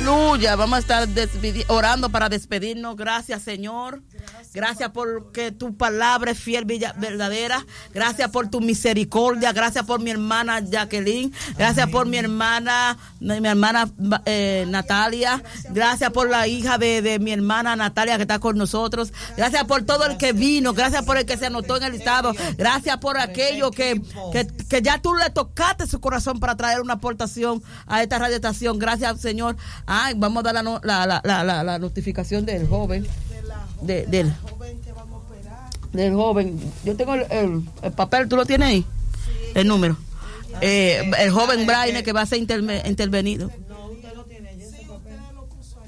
Aleluya. Vamos a estar orando para despedirnos. Gracias, Señor. Gracias porque tu palabra es fiel, verdadera. Gracias por tu misericordia. Gracias por mi hermana Jacqueline. Gracias por mi hermana Natalia. Gracias por la hija de mi hermana Natalia que está con nosotros. Gracias por todo el que vino. Gracias por el que se anotó en el listado. Gracias por aquello que ya tú le tocaste su corazón para traer una aportación a esta radioestación. Gracias, Señor. Vamos a dar la notificación del joven. Del joven. Yo tengo el papel, ¿tú lo tienes ahí? El número. El joven Brainer que va a ser intervenido.